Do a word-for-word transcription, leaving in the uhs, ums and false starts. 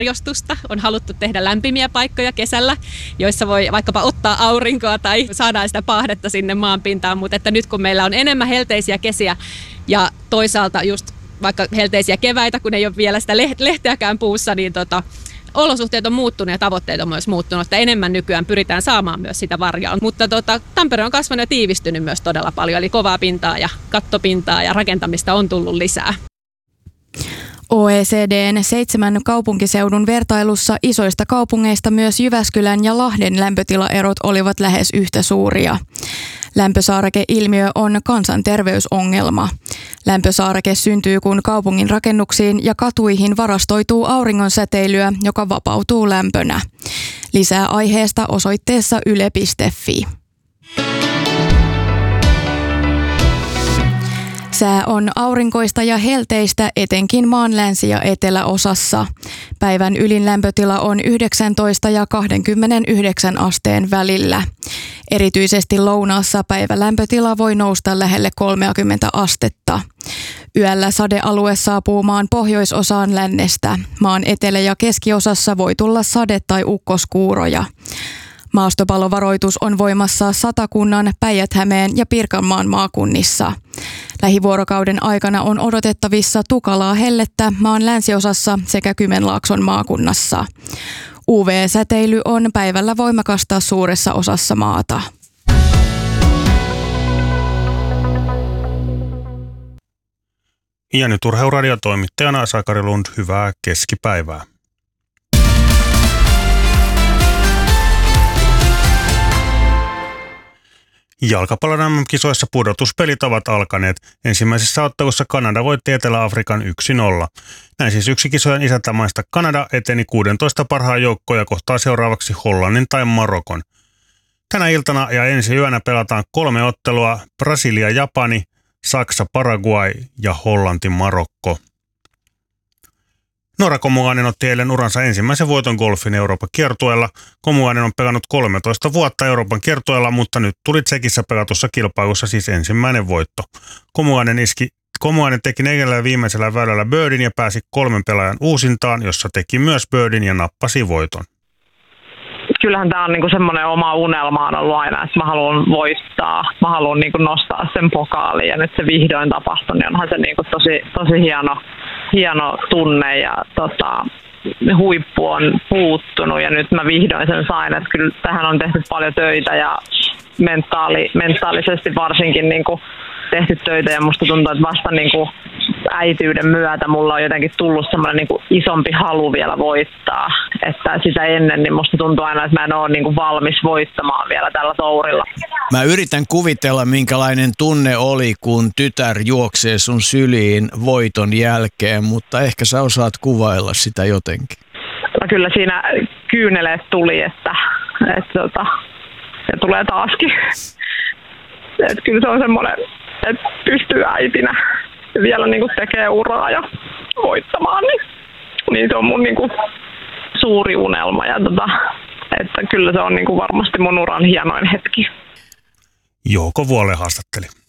harjoitusta. On haluttu tehdä lämpimiä paikkoja kesällä, joissa voi vaikkapa ottaa aurinkoa tai saadaan sitä paahdetta sinne maanpintaan, mutta että nyt kun meillä on enemmän helteisiä kesiä ja toisaalta just vaikka helteisiä keväitä, kun ei ole vielä sitä lehteäkään puussa, niin tota, olosuhteet on muuttunut ja tavoitteet on myös muuttunut, että enemmän nykyään pyritään saamaan myös sitä varjoa. Mutta tota, Tampere on kasvanut ja tiivistynyt myös todella paljon, eli kovaa pintaa ja kattopintaa ja rakentamista on tullut lisää. O E C D:n seitsemän kaupunkiseudun vertailussa isoista kaupungeista myös Jyväskylän ja Lahden lämpötilaerot olivat lähes yhtä suuria. Lämpösaareke-ilmiö on kansanterveysongelma. Lämpösaareke syntyy, kun kaupungin rakennuksiin ja katuihin varastoituu auringonsäteilyä, joka vapautuu lämpönä. Lisää aiheesta osoitteessa yle piste fi. Sää on aurinkoista ja helteistä etenkin maan länsi- ja eteläosassa. Päivän ylin lämpötila on yhdeksäntoista ja kaksikymmentäyhdeksän asteen välillä. Erityisesti lounaassa päivälämpötila voi nousta lähelle kolmekymmentä astetta. Yöllä sadealue saapuu maan pohjoisosaan lännestä. Maan etelä- ja keskiosassa voi tulla sade- tai ukkoskuuroja. Maastopallovaroitus on voimassa Satakunnan, Päijät-Hämeen ja Pirkanmaan maakunnissa. Lähivuorokauden aikana on odotettavissa tukalaa hellettä maan länsiosassa sekä Kymenlaakson maakunnassa. U V-säteily on päivällä voimakasta suuressa osassa maata. Ja nyt Urheiluradio-toimittajana Sakari Lund, hyvää keskipäivää. Jalkapallon M M-kisoissa pudotuspelit ovat alkaneet. Ensimmäisessä ottelussa Kanada voitti Etelä-Afrikan yksi nolla. Näin siis yksi kisojen isäntämaista Kanada eteni kuusitoista parhaan joukkoon ja kohtaa seuraavaksi Hollannin tai Marokon. Tänä iltana ja ensi yönä pelataan kolme ottelua: Brasilia, Japani, Saksa, Paraguay ja Hollanti, Marokko. Nora Komuainen otti eilen uransa ensimmäisen voiton golfin Euroopan kiertueella. Komuainen on pelannut kolmetoista vuotta Euroopan kiertueella, mutta nyt tuli Tsekissä pelatussa kilpailussa siis ensimmäinen voitto. Komuainen, iski, Komuainen teki neljällä viimeisellä väylällä birdin ja pääsi kolmen pelaajan uusintaan, jossa teki myös birdin ja nappasi voiton. Kyllähän tämä on niinku semmoinen oma unelma on ollut aina, että mä haluan voittaa, mä haluan niinku nostaa sen pokaaliin ja nyt se vihdoin tapahtui, niin onhan se niinku tosi, tosi hieno, hieno tunne ja tota, huippu on puuttunut ja nyt mä vihdoin sen sain, että kyllä tähän on tehty paljon töitä ja mentaali, mentaalisesti varsinkin niinku tehty töitä ja musta tuntuu, että vasta niinku äitiyden myötä mulla on jotenkin tullut semmoinen niinku isompi halu vielä voittaa, että sitä ennen niin musta tuntuu aina, että mä en ole niinku valmis voittamaan vielä tällä tourilla. Mä yritän kuvitella, minkälainen tunne oli, kun tytär juoksee sun syliin voiton jälkeen, mutta ehkä sä osaat kuvailla sitä jotenkin. No kyllä siinä kyyneleet tuli, että, että tota, se tulee taaskin. Että kyllä se on semmoinen, että pystyy äitinä ja vielä niin kuin tekee uraa ja voittamaan, niin, niin se on mun niin kuin suuri unelma. Ja tota, että kyllä se on niin kuin varmasti mun uran hienoin hetki. Jouko Vuole haastatteli.